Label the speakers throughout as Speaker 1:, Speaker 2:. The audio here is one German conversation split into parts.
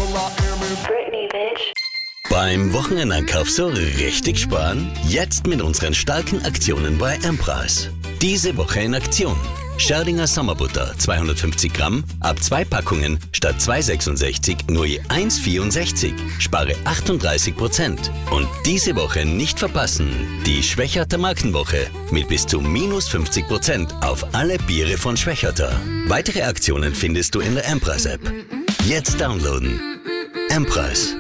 Speaker 1: Britney, bitch.
Speaker 2: Beim Wochenendeinkauf so richtig sparen? Jetzt mit unseren starken Aktionen bei M-Preis. Diese Woche in Aktion. Scherdinger Sommerbutter 250 Gramm, ab 2 Packungen statt 2,66 nur je 1,64. Spare 38%. Und diese Woche nicht verpassen, die Schwächerter Markenwoche mit bis zu minus 50% auf alle Biere von Schwächerter. Weitere Aktionen findest du in der M-Preis-App. Jetzt downloaden. M-Preis.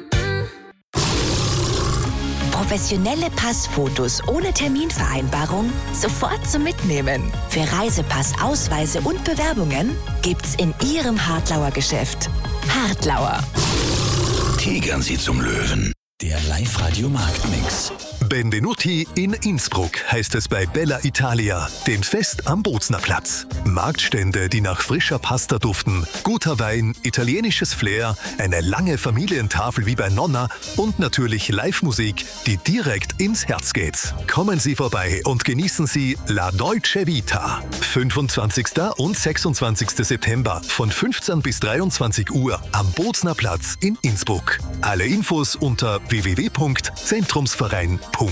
Speaker 3: Professionelle Passfotos ohne Terminvereinbarung sofort zum Mitnehmen. Für Reisepass, Ausweise und Bewerbungen gibt's in Ihrem Hartlauer Geschäft. Hartlauer.
Speaker 4: Tigern Sie zum Löwen. Der Live-Radio-Marktmix.
Speaker 5: Benvenuti in Innsbruck heißt es bei Bella Italia, dem Fest am Bozner Platz. Marktstände, die nach frischer Pasta duften, guter Wein, italienisches Flair, eine lange Familientafel wie bei Nonna und natürlich Live-Musik, die direkt ins Herz geht. Kommen Sie vorbei und genießen Sie La Dolce Vita. 25. und 26. September von 15 bis 23 Uhr am Bozner Platz in Innsbruck. Alle Infos unter www.zentrumsverein.at.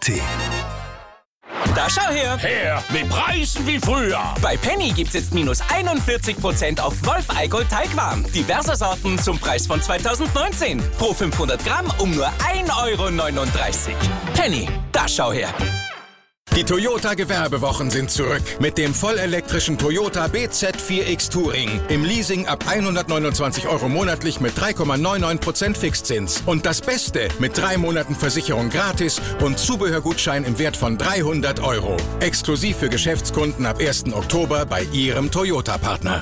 Speaker 6: Da schau her!
Speaker 7: Her, mit Preisen wie früher.
Speaker 6: Bei Penny gibt's jetzt minus 41% auf Wolf-Eigold Teigwaren. Diverser Sorten zum Preis von 2019. Pro 500 Gramm um nur 1,39 €. Penny, da schau her!
Speaker 8: Die Toyota-Gewerbewochen sind zurück mit dem vollelektrischen Toyota BZ4X Touring. Im Leasing ab 129 € monatlich mit 3,99% Fixzins. Und das Beste, mit 3 Monaten Versicherung gratis und Zubehörgutschein im Wert von 300 €. Exklusiv für Geschäftskunden ab 1. Oktober bei Ihrem Toyota-Partner.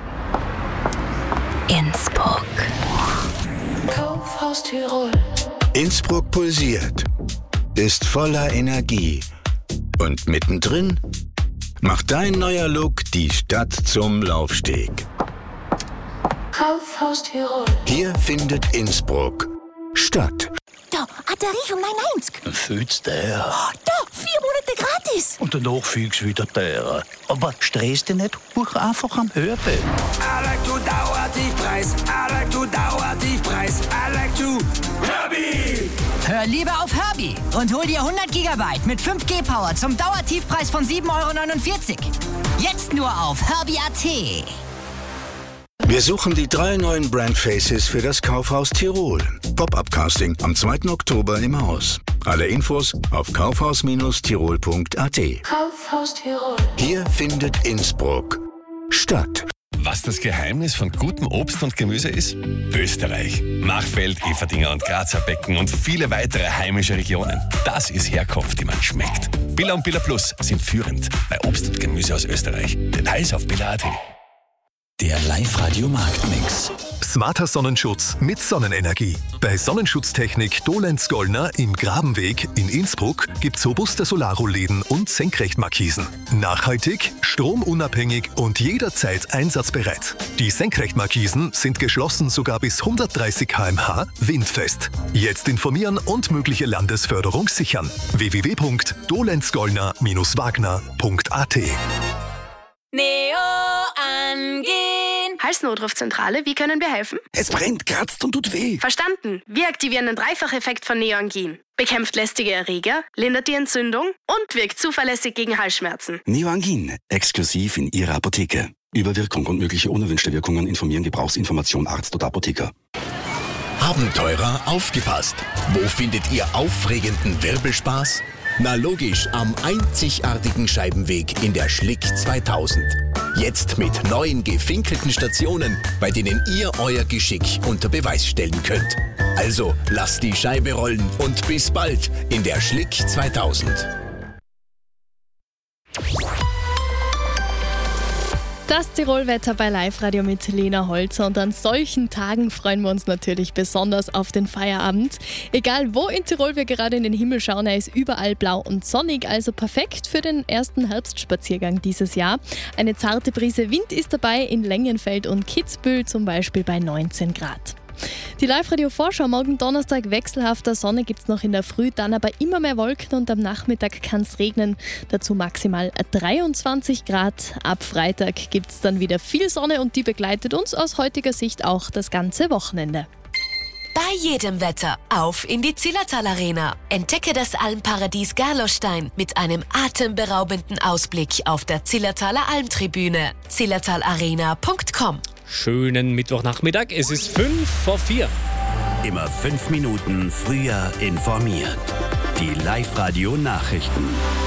Speaker 3: Innsbruck.
Speaker 1: Kaufhaus Tirol.
Speaker 4: Innsbruck pulsiert, ist voller Energie. Und mittendrin macht dein neuer Look die Stadt zum Laufsteg.
Speaker 1: Kaufhaus Tirol.
Speaker 4: Hier findet Innsbruck statt.
Speaker 3: Da, hat der Rief um 9,90.
Speaker 7: Fühlt's der.
Speaker 3: Da, 4 Monate gratis.
Speaker 7: Und danach fühlt's wieder teurer. Aber stress dich nicht, buch einfach am Hörbild.
Speaker 6: I like to Dauertiefpreis. I like to Dauertiefpreis. I like to Herbie.
Speaker 9: Hör lieber auf Herbie und hol dir 100 GB mit 5G-Power zum Dauertiefpreis von 7,49 €. Jetzt nur auf Herbie.at.
Speaker 4: Wir suchen die 3 neuen Brandfaces für das Kaufhaus Tirol. Pop-up-Casting am 2. Oktober im Haus. Alle Infos auf kaufhaus-tirol.at.
Speaker 1: Kaufhaus Tirol.
Speaker 4: Hier findet Innsbruck statt.
Speaker 10: Was das Geheimnis von gutem Obst und Gemüse ist? Österreich. Machfeld, Everdinger und Grazer Becken und viele weitere heimische Regionen. Das ist Herkunft, die man schmeckt. Billa und Billa Plus sind führend bei Obst und Gemüse aus Österreich. Details auf billa.at.
Speaker 4: Der Live-Radio-Marktmix.
Speaker 5: Smarter Sonnenschutz mit Sonnenenergie. Bei Sonnenschutztechnik Dolenz-Gollner im Grabenweg in Innsbruck gibt's robuste Solarrollläden und Senkrechtmarkisen. Nachhaltig, stromunabhängig und jederzeit einsatzbereit. Die Senkrechtmarkisen sind geschlossen sogar bis 130 km/h windfest. Jetzt informieren und mögliche Landesförderung sichern. www.dolenzgollner-wagner.at.
Speaker 1: Neo angehen.
Speaker 11: Halsnotrufzentrale, wie können wir helfen?
Speaker 7: Es brennt, kratzt und tut weh.
Speaker 11: Verstanden. Wir aktivieren den Dreifacheffekt von Neoangin. Bekämpft lästige Erreger, lindert die Entzündung und wirkt zuverlässig gegen Halsschmerzen.
Speaker 7: Neoangin, exklusiv in Ihrer Apotheke. Über Wirkung und mögliche unerwünschte Wirkungen informieren Gebrauchsinformation Arzt oder Apotheker.
Speaker 2: Abenteurer, aufgepasst! Wo findet ihr aufregenden Wirbelspaß? Na logisch, am einzigartigen Scheibenweg in der Schlick 2000. Jetzt mit neuen gefinkelten Stationen, bei denen ihr euer Geschick unter Beweis stellen könnt. Also lasst die Scheibe rollen und bis bald in der Schlick 2000.
Speaker 12: Das Tirolwetter bei Live-Radio mit Lena Holzer. Und an solchen Tagen freuen wir uns natürlich besonders auf den Feierabend. Egal wo in Tirol wir gerade in den Himmel schauen, er ist überall blau und sonnig, also perfekt für den ersten Herbstspaziergang dieses Jahr. Eine zarte Prise Wind ist dabei in Längenfeld und Kitzbühel zum Beispiel bei 19 Grad. Die Live-Radio-Vorschau morgen Donnerstag wechselhafter Sonne gibt es noch in der Früh, dann aber immer mehr Wolken und am Nachmittag kann es regnen. Dazu maximal 23 Grad. Ab Freitag gibt es dann wieder viel Sonne und die begleitet uns aus heutiger Sicht auch das ganze Wochenende.
Speaker 13: Bei jedem Wetter auf in die Zillertal Arena. Entdecke das Almparadies Gerlostein mit einem atemberaubenden Ausblick auf der Zillertaler Almtribüne. zillertalarena.com.
Speaker 14: Schönen Mittwochnachmittag, es ist 3:55.
Speaker 2: Immer 5 Minuten früher informiert. Die Live-Radio-Nachrichten.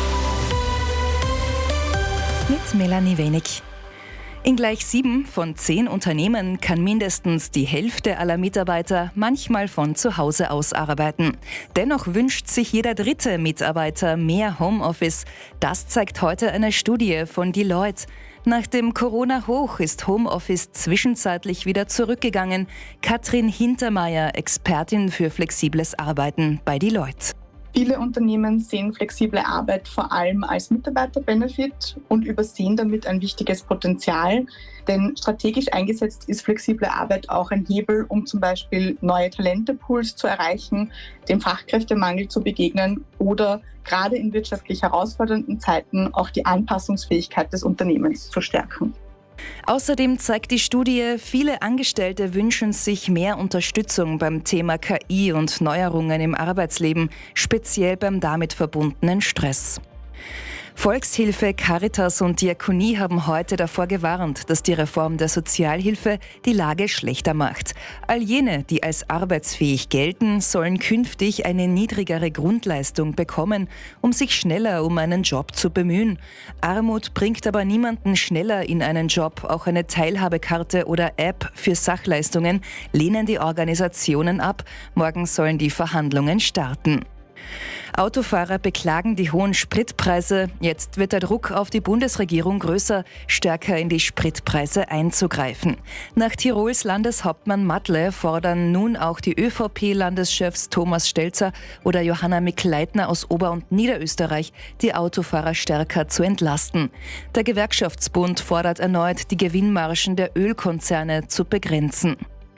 Speaker 15: Mit Melanie Wenig. In gleich 7 von 10 Unternehmen kann mindestens die Hälfte aller Mitarbeiter manchmal von zu Hause aus arbeiten. Dennoch wünscht sich jeder dritte Mitarbeiter mehr Homeoffice. Das zeigt heute eine Studie von Deloitte. Nach dem Corona-Hoch ist Homeoffice zwischenzeitlich wieder zurückgegangen. Katrin Hintermeier, Expertin für flexibles Arbeiten bei Deloitte.
Speaker 16: Viele Unternehmen sehen flexible Arbeit vor allem als Mitarbeiterbenefit und übersehen damit ein wichtiges Potenzial. Denn strategisch eingesetzt ist flexible Arbeit auch ein Hebel, um zum Beispiel neue Talentepools zu erreichen, dem Fachkräftemangel zu begegnen oder gerade in wirtschaftlich herausfordernden Zeiten auch die Anpassungsfähigkeit des Unternehmens zu stärken.
Speaker 15: Außerdem zeigt die Studie, viele Angestellte wünschen sich mehr Unterstützung beim Thema KI und Neuerungen im Arbeitsleben, speziell beim damit verbundenen Stress. Volkshilfe, Caritas und Diakonie haben heute davor gewarnt, dass die Reform der Sozialhilfe die Lage schlechter macht. All jene, die als arbeitsfähig gelten, sollen künftig eine niedrigere Grundleistung bekommen, um sich schneller um einen Job zu bemühen. Armut bringt aber niemanden schneller in einen Job. Auch eine Teilhabekarte oder App für Sachleistungen lehnen die Organisationen ab. Morgen sollen die Verhandlungen starten. Autofahrer beklagen die hohen Spritpreise. Jetzt wird der Druck auf die Bundesregierung größer, stärker in die Spritpreise einzugreifen. Nach Tirols Landeshauptmann Matle fordern nun auch die ÖVP-Landeschefs Thomas Stelzer oder Johanna Mikl-Leitner aus Ober- und Niederösterreich, die Autofahrer stärker zu entlasten. Der Gewerkschaftsbund fordert erneut, die Gewinnmargen der Ölkonzerne zu begrenzen.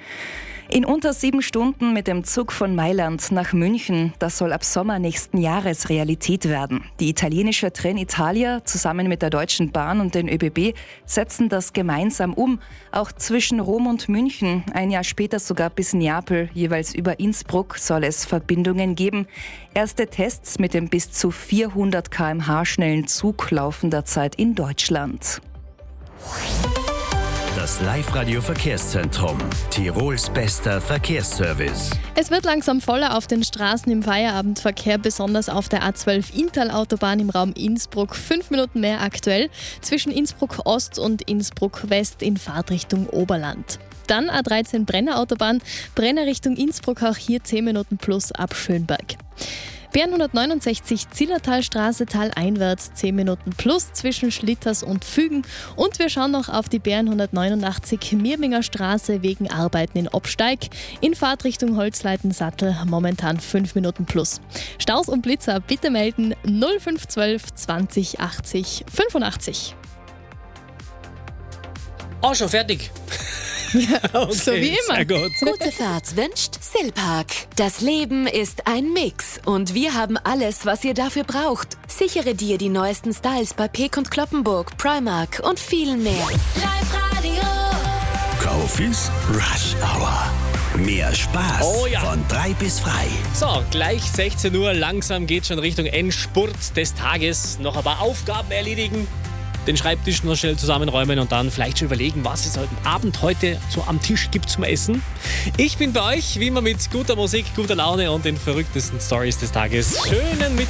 Speaker 15: In unter 7 Stunden mit dem Zug von Mailand nach München, das soll ab Sommer nächsten Jahres Realität werden. Die italienische Trenitalia zusammen mit der Deutschen Bahn und den ÖBB setzen das gemeinsam um. Auch zwischen Rom und München, ein Jahr später sogar bis Neapel, jeweils über Innsbruck, soll es Verbindungen geben. Erste Tests mit dem bis zu 400 km/h schnellen Zug laufen derzeit in Deutschland.
Speaker 2: Das Live-Radio-Verkehrszentrum. Tirols bester Verkehrsservice.
Speaker 12: Es wird langsam voller auf den Straßen im Feierabendverkehr, besonders auf der A12 Inntal-Autobahn im Raum Innsbruck. 5 Minuten mehr aktuell zwischen Innsbruck Ost und Innsbruck West in Fahrtrichtung Oberland. Dann A13 Brenner-Autobahn, Brenner Richtung Innsbruck, auch hier 10 Minuten plus ab Schönberg. B169 Zillertalstraße taleinwärts 10 Minuten plus zwischen Schlitters und Fügen. Und wir schauen noch auf die B189 Mirminger Straße wegen Arbeiten in Obsteig. In Fahrtrichtung Holzleitensattel momentan 5 Minuten plus. Staus und Blitzer bitte melden 0512 20 80 85.
Speaker 14: Oh, schon fertig.
Speaker 12: Ja,
Speaker 14: okay,
Speaker 12: so wie immer.
Speaker 14: Sehr gut.
Speaker 13: Gute Fahrt wünscht Silpark. Das Leben ist ein Mix und wir haben alles, was ihr dafür braucht. Sichere dir die neuesten Styles bei Peek & Cloppenburg, Primark und vielen mehr.
Speaker 1: Live-Radio.
Speaker 2: Kaufis Rush Hour. Mehr Spaß von 3 bis frei.
Speaker 14: So, gleich 16 Uhr, langsam geht schon Richtung Endspurt des Tages. Noch ein paar Aufgaben erledigen, den Schreibtisch noch schnell zusammenräumen und dann vielleicht schon überlegen, was es heute Abend heute so am Tisch gibt zum Essen. Ich bin bei euch, wie immer mit guter Musik, guter Laune und den verrücktesten Stories des Tages. Schönen Mittwoch.